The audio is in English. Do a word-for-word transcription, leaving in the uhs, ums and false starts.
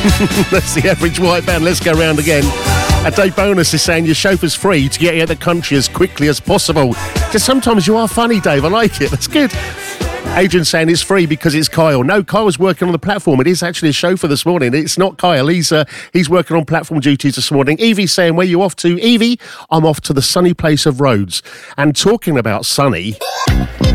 That's the average white band. Let's go round again. A day bonus is saying your chauffeur's free to get you out of the country as quickly as possible. Just sometimes you are funny, Dave. I like it. That's good. Adrian saying it's free because it's Kyle. No, Kyle's working on the platform. It is actually a chauffeur this morning. It's not Kyle. He's uh, he's working on platform duties this morning. Evie's saying, where you off to? Evie, I'm off to the sunny place of Rhodes. And talking about sunny...